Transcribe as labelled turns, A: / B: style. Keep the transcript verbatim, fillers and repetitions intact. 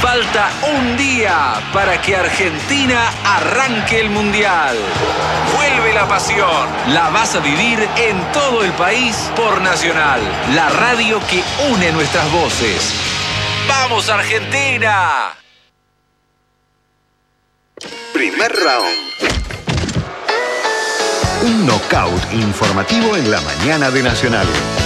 A: Falta un día para que Argentina arranque el Mundial. Vuelve la pasión. La vas a vivir en todo el país por Nacional, la radio que une nuestras voces. ¡Vamos, Argentina!
B: Primer round. Un knockout informativo en la mañana de Nacional.